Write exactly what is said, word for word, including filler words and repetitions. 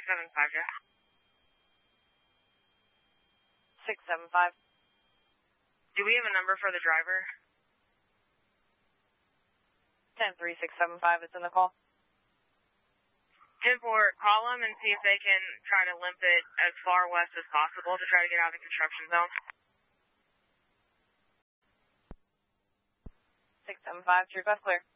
seven five, Jeff. six seven five. Do we have a number for the driver? ten three six seven five, it's in the call. ten four, call them and see if they can try to limp it as far west as possible to try to get out of the construction zone. six seven five, true, bus clear.